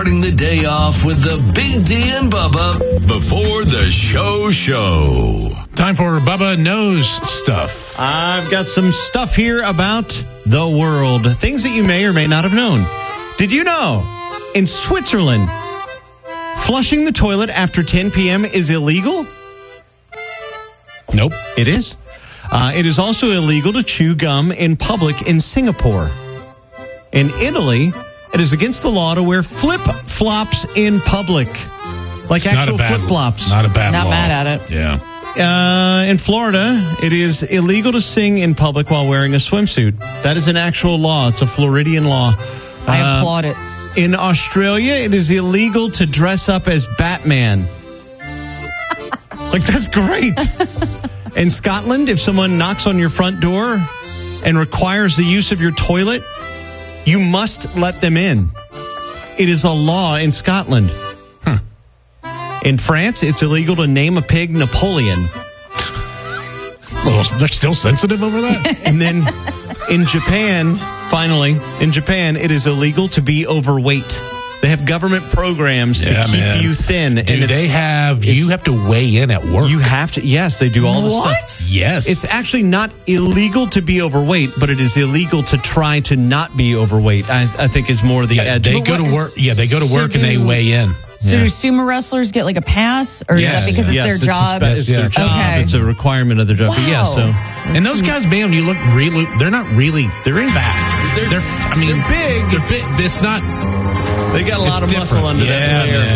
starting the day off with the Big D and Bubba before the show. Time for Bubba Knows Stuff. I've got some stuff here about the world. Things that you may or may not have known. Did you know in Switzerland, flushing the toilet after 10 p.m. is illegal? Nope. It is. It is also illegal to chew gum in public in Singapore. In Italy, it is against the law to wear flip-flops in public. Like actual flip-flops. Not a bad law. Not mad at it. Yeah. In Florida, it is illegal to sing in public while wearing a swimsuit. That is an actual law. It's a Floridian law. I applaud it. In Australia, it is illegal to dress up as Batman. Like, that's great. In Scotland, if someone knocks on your front door and requires the use of your toilet, you must let them in. It is a law in Scotland. In France, it's illegal to name a pig Napoleon. Well, they're still sensitive over that? And then in Japan, finally, it is illegal to be overweight. They have government programs to keep you thin. You have to weigh in at work. You have to, yes, they do all the stuff. What? Yes. It's actually not illegal to be overweight, but it is illegal to try to not be overweight. I think is more the edge. They go to work. Yeah, they go to work and they weigh in. So do sumo wrestlers get like a pass? Or is that because it's their job? It's their job. Okay. It's a requirement of their job. Wow. But yeah, so. And those guys, man, when you look really, they're not really, they're in fact. They're big. They're big. It's not. They got a lot of muscle different. under that layer. Man.